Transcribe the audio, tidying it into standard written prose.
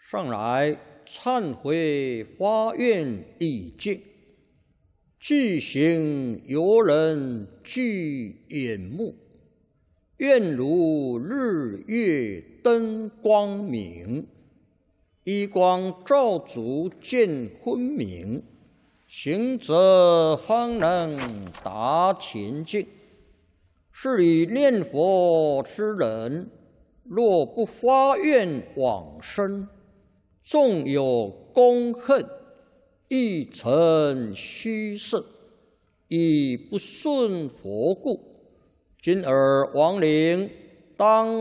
上来忏悔发愿已尽，具行游人具眼目，愿如日月灯光明，一光照足见昏明，行者方能达前境。是以念佛之人，若不发愿往生，纵有功恨，亦成虚设，以不顺佛故。今尔亡灵当